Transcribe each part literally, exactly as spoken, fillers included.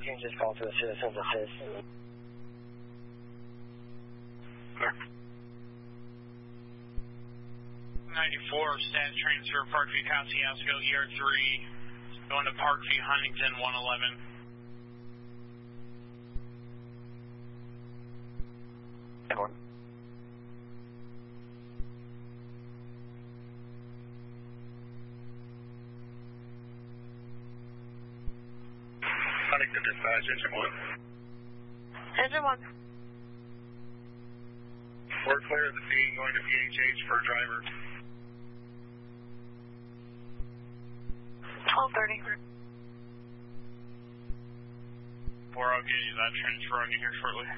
change this call to a citizen's assist. ninety-four, stat transfer, Parkview, Kosciuszko, E R three, going to Parkview, Huntington, one eleven. One. Huntington dispatch, engine one. Engine one. We're clear of the scene, going to P H H for driver. twelve thirty. Four, I'll get you that transfer. I'll get here shortly.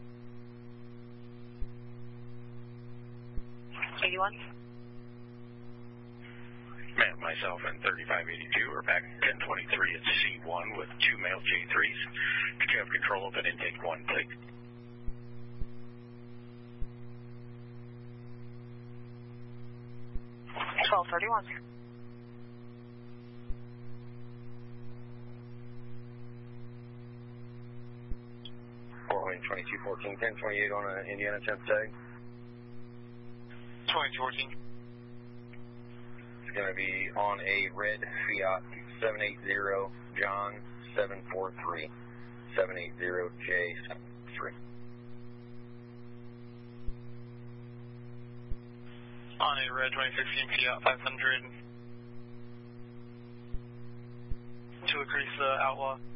eighty-one. Man, myself and thirty-five eighty-two are back ten twenty-three at C one with two male J threes. Could you have control of an intake one, please? twelve thirty-one. Four twenty-two fourteen, ten twenty-eight on an Indiana tenth tag. twenty-two fourteen. It's going to be on a red Fiat seven eighty John seven four three, seven eighty J three. On a red twenty sixteen Fiat five hundred. To increase the outlaw.